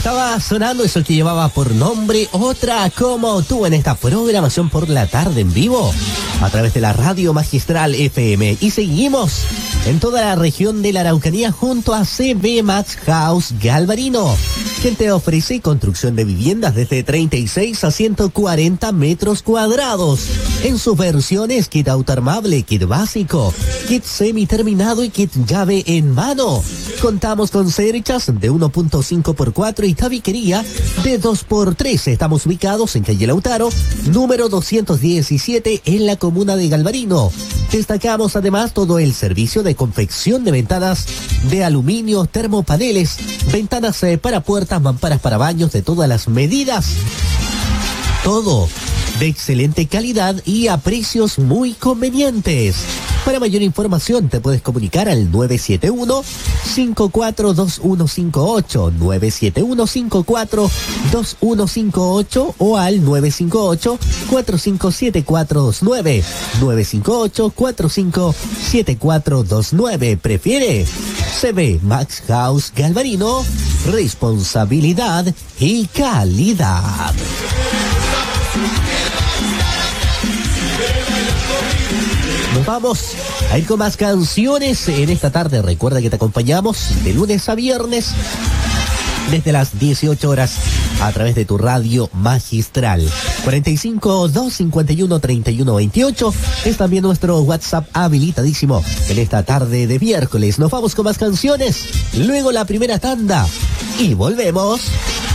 Estaba sonando eso que llevaba por nombre Otra Como Tú en esta programación por la tarde en vivo a través de la Radio Magistral FM. Y seguimos en toda la región de la Araucanía junto a CB Max House Galvarino, quien te ofrece construcción de viviendas desde 36 a 140 metros cuadrados en sus versiones kit autoarmable, kit básico, kit semi-terminado y kit llave en mano. Contamos con cerchas de 1.5x4 y tabiquería de 2x3. Estamos ubicados en calle Lautaro, número 217, en la comuna de Galvarino. Destacamos además todo el servicio de confección de ventanas de aluminio, termopaneles, ventanas para puertas, mamparas para baños de todas las medidas. Todo de excelente calidad y a precios muy convenientes. Para mayor información te puedes comunicar al 971-542158, 971-542158 o al 958-457429, 958-457429. ¿Prefiere? CB Max House Galvarino, responsabilidad y calidad. Nos vamos a ir con más canciones en esta tarde. Recuerda que te acompañamos de lunes a viernes desde las 18 horas a través de tu radio magistral. 45-251-3128 es también nuestro WhatsApp habilitadísimo en esta tarde de miércoles. Nos vamos con más canciones, luego la primera tanda y volvemos.